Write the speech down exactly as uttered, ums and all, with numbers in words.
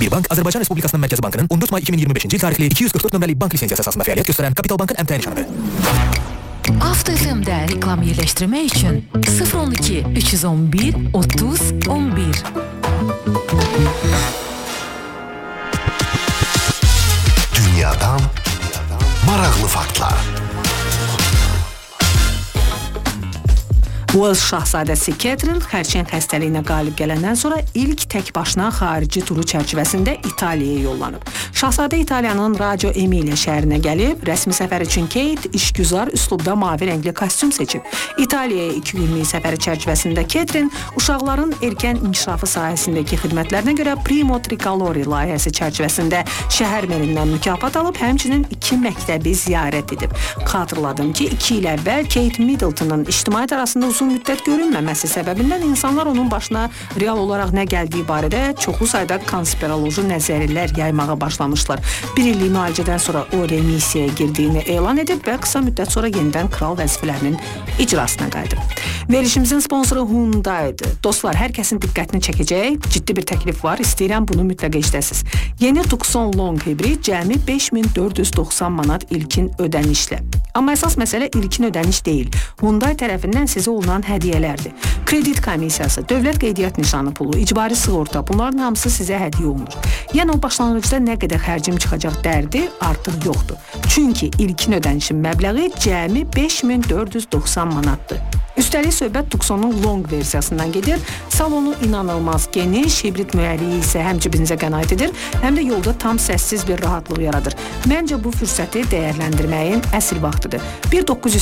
Bir bank Azərbaycan Respublikasının Mərkəzi Bankının on dörd may iki min iyirmi beşinci il tarixli iki yüz qırx dörd nömrəli bank lisensiyası əsasında fəaliyyət göstərən Kapital Bankın əmtəə nişanıdır. Avto F M-də reklam yerləşdirmək üçün sıfır on iki üç yüz on bir otuz on bir. Dünyadan maraqlı faktlar. Uels şahzadəsi Catherine xərçəng xəstəliyinə qalib gələndən sonra ilk tək başına xarici turu çərçivəsində İtaliyaya yollanıb. Şahzadə İtaliyanın Reggio Emilia şəhərinə gəlib, rəsmi səfər üçün Kate işgüzar üslubda mavi rəngli kostyum seçib. İtaliyaya iki günlük səfəri çərçivəsində Catherine uşaqların erkən inkişafı sahəsindəki xidmətlərinə görə Primo Tricolori layihəsi çərçivəsində şəhər merindən mükafat alıb, həmçinin iki məktəbi ziyarət edib. Xatırladım ki, iki il əvvəl Kate Middleton'ın ictimaiyyət arasında uzun müddət görünməməsi səbəbindən insanlar onun başına real olaraq nə gəldiyi barədə çoxlu sayda konspiroloji nəzəriyələr yaymağa başlamışlar. Bir illik müalicədən sonra o remissiyaya girdiyini elan edib və qısa müddət sonra yenidən kral vəzifələrinin icrasına qayıdıb. Verilişimizin sponsoru Hyundai'dir. Dostlar, hər kəsin diqqətini çəkəcək ciddi bir təklif var. İstəyirəm bunu mütləq eşidəsiniz. Yeni Tucson Long Hybrid cəmi beş min dörd yüz doxsan manat ilkin ödənişlə. Amma əsas məsələ ilkin ödəniş deyil. Hyundai tərəfindən sizə olunan hədiyyələrdir. Kredit komissiyası, dövlət qeydiyyat nişanı pulu, icbari sığorta, bunların hamısı sizə hədiyyə olunur. Yəni o başlanğıcda nə qədər xərcim çıxacaq dərdi artıq yoxdur. Çünki ilkin ödənişin məbləği cəmi beş min dörd yüz doxsan manatdır. Üstəlik söhbət Tucson'un Long versiyasından gedir. Salonu inanılmaz geniş, hibrid mühərriyi isə həm cibinizə qənaət edir, həm də yolda tam səssiz bir rahatlıq yaradır. Məncə bu fürsəti dəyərləndirməyin əsl vaxtıdır. bir doqquz yüz